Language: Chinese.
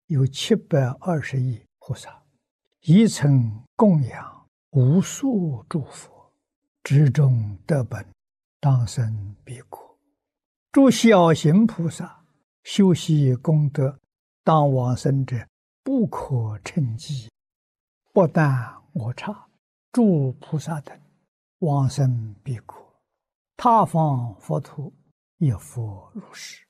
有720亿菩萨，一曾供养无数诸佛，至终得本，当生彼国。诸小行菩萨修习功德，当往生者不可称计。不但我刹诸菩萨等往生彼国，他方佛土亦复如是。